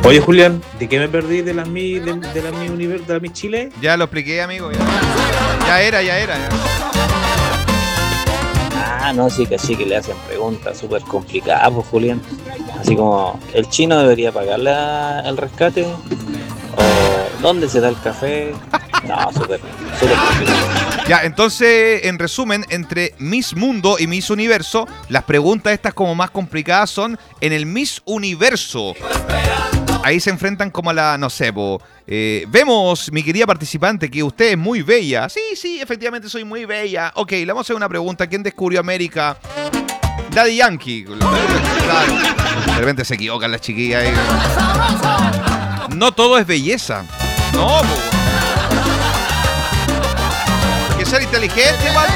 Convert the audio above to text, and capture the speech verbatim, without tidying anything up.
Oye, Julián, ¿de qué me perdí de las mi de, de las mi universo, de las mi Chile? Ya lo expliqué, amigo. Ya, ya era, ya era. Ya. Ah, no, sí que sí que le hacen preguntas súper complicadas, pues, Julián. Así como, ¿el chino debería pagarle a- el rescate? ¿O dónde se da el café? No, súper, súper complicado. Ya, entonces, en resumen, entre Miss Mundo y Miss Universo, las preguntas estas como más complicadas son en el Miss Universo. Ahí se enfrentan como a la, no sé, po, eh, vemos, mi querida participante, que usted es muy bella. Sí, sí, efectivamente soy muy bella. Ok, le vamos a hacer una pregunta. ¿Quién descubrió América? Daddy Yankee. Claro. De repente se equivocan las chiquillas. ahí. No todo es belleza. No, po. Hay que ser inteligente, igual.